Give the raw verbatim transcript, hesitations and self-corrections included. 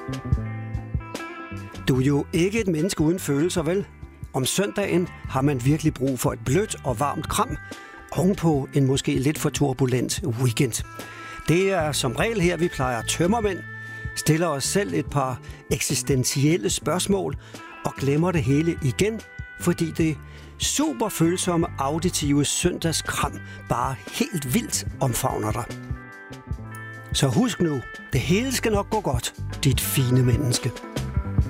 Du er jo ikke et menneske uden følelser, vel? Om søndagen har man virkelig brug for et blødt og varmt kram, ovenpå en måske lidt for turbulent weekend. Det er som regel her, vi plejer tømmermænd, stiller os selv et par eksistentielle spørgsmål og glemmer det hele igen, fordi det super følsomme auditive søndagskram bare helt vildt omfavner dig. Så husk nu, det hele skal nok gå godt, dit fine menneske.